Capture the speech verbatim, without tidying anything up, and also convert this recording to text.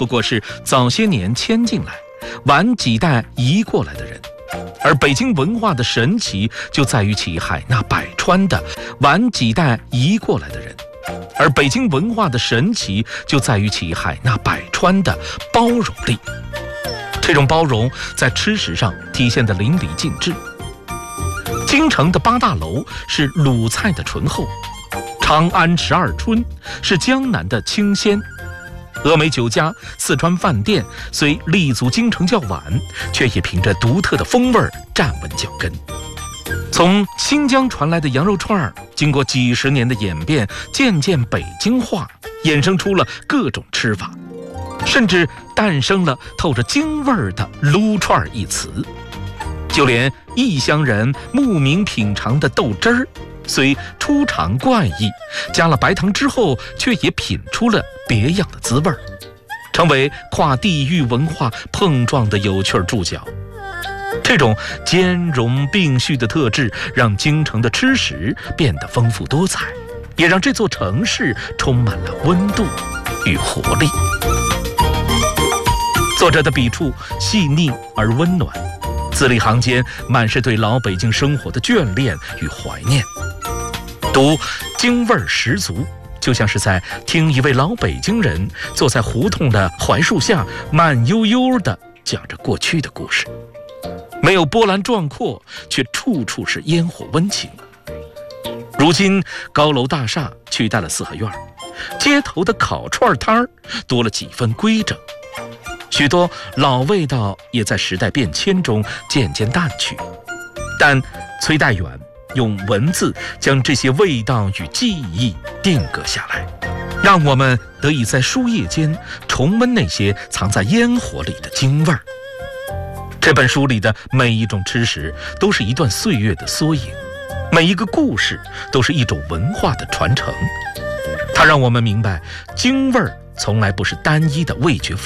不过是早些年迁进来，晚几代移过来的人。而北京文化的神奇就在于其海纳百川的晚几代移过来的人，而北京文化的神奇就在于其海纳百川的包容力。这种包容在吃食上体现得淋漓尽致。京城的八大楼是鲁菜的醇厚，长安十二春是江南的清鲜。峨眉酒家、四川饭店虽立足京城较晚，却也凭着独特的风味站稳脚跟。从新疆传来的羊肉串，经过几十年的演变，渐渐北京化，衍生出了各种吃法，甚至诞生了透着京味儿的撸串一词。就连异乡人慕名品尝的豆汁儿，虽初尝怪异，加了白糖之后，却也品出了别样的滋味儿，成为跨地域文化碰撞的有趣注脚。这种兼容并蓄的特质，让京城的吃食变得丰富多彩，也让这座城市充满了温度与活力。作者的笔触细腻而温暖，字里行间满是对老北京生活的眷恋与怀念。读京味儿十足，就像是在听一位老北京人坐在胡同的槐树下，慢悠悠地讲着过去的故事。没有波澜壮阔，却处处是烟火温情。如今高楼大厦取代了四合院，街头的烤串摊儿多了几分规整，许多老味道也在时代变迁中渐渐淡去。但崔代远用文字将这些味道与记忆定格下来，让我们得以在书页间重温那些藏在烟火里的京味儿。这本书里的每一种吃食都是一段岁月的缩影，每一个故事都是一种文化的传承。它让我们明白，京味儿从来不是单一的味觉